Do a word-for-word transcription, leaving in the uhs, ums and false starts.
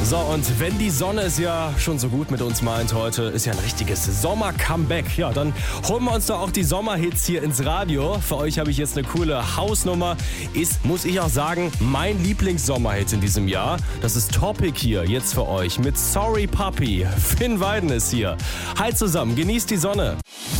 So, und wenn die Sonne es ja schon so gut mit uns meint heute, ist ja ein richtiges Sommer-Comeback. Ja, dann holen wir uns doch auch die Sommerhits hier ins Radio. Für euch habe ich jetzt eine coole Hausnummer. Ist, muss ich auch sagen, mein Lieblings-Sommerhit in diesem Jahr. Das ist Topic hier, jetzt für euch mit Sorry Puppy. Finn Weiden ist hier. Hi zusammen, genießt die Sonne.